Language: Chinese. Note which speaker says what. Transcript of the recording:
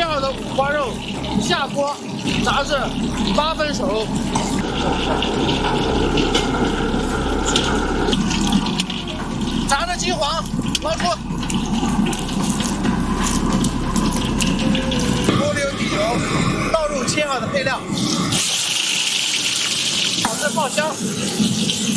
Speaker 1: 切好的五花肉下锅炸至8分熟。炸的金黄，捞出。锅里有底油，倒入切好的配料，炒至爆香。